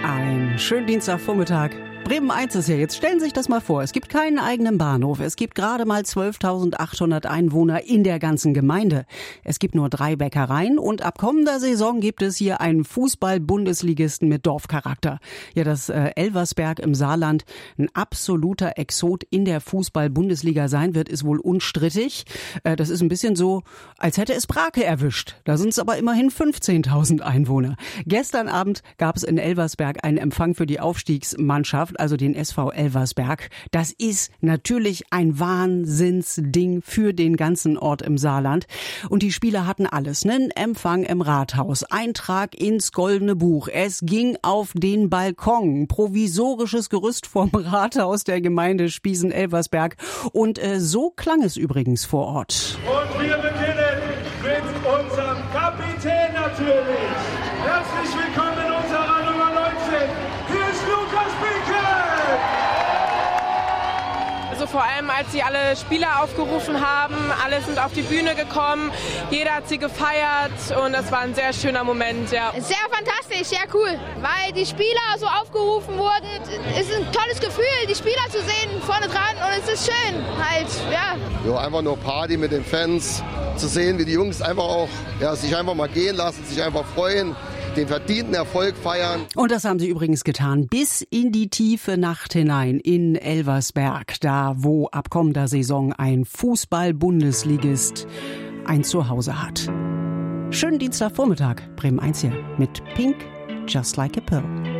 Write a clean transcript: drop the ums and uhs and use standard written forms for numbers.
Einen schönen Dienstagvormittag. Bremen 1 ist ja jetzt. Stellen Sie sich das mal vor. Es gibt keinen eigenen Bahnhof. Es gibt gerade mal 12.800 Einwohner in der ganzen Gemeinde. Es gibt nur 3 Bäckereien und ab kommender Saison gibt es hier einen Fußball-Bundesligisten mit Dorfcharakter. Ja, das Elversberg im Saarland, ein absoluter Exot in der Fußball-Bundesliga sein wird, ist wohl unstrittig. Das ist ein bisschen so, als hätte es Brake erwischt. Da sind es aber immerhin 15.000 Einwohner. Gestern Abend gab es in Elversberg einen Empfang für die Aufstiegsmannschaft, also den SV Elversberg. Das ist natürlich ein Wahnsinnsding für den ganzen Ort im Saarland. Und die Spieler hatten alles. Einen Empfang im Rathaus, Eintrag ins Goldene Buch. Es ging auf den Balkon. Provisorisches Gerüst vom Rathaus der Gemeinde Spiesen-Elversberg. Und so klang es übrigens vor Ort. Und wir beginnen mit unserem Kapitän natürlich. Herzlich willkommen in unserer Nummer 19. Hier ist Lukas Bieke. Also vor allem, als sie alle Spieler aufgerufen haben, alle sind auf die Bühne gekommen, jeder hat sie gefeiert und das war ein sehr schöner Moment, ja. Sehr fantastisch, sehr cool, weil die Spieler so aufgerufen wurden. Es ist ein tolles Gefühl, die Spieler zu sehen vorne dran und es ist schön, halt, ja. Ja, einfach nur Party mit den Fans, zu sehen, wie die Jungs einfach auch sich einfach mal gehen lassen, sich einfach freuen, den verdienten Erfolg feiern. Und das haben sie übrigens getan, bis in die tiefe Nacht hinein in Elversberg, da wo ab kommender Saison ein Fußball-Bundesligist ein Zuhause hat. Schönen Dienstagvormittag, Bremen 1 hier mit Pink, Just Like a Pill.